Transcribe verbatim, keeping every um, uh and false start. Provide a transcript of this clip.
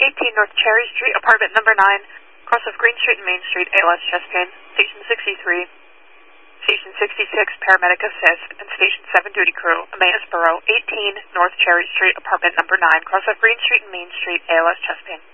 eighteen North Cherry Street, apartment number nine, cross of Green Street and Main Street, A L S chest pain. Station sixty-three, Station sixty-six, paramedic assist, and Station seven duty crew, Emmaus Borough, eighteen North Cherry Street, apartment number nine, cross of Green Street and Main Street, A L S chest pain.